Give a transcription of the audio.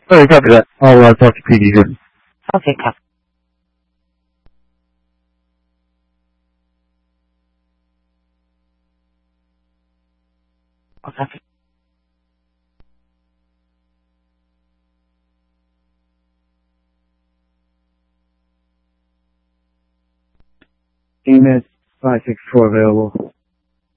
Alright, copy that. I'll talk to PD here. Okay, copy. Okay. EMS 564 available.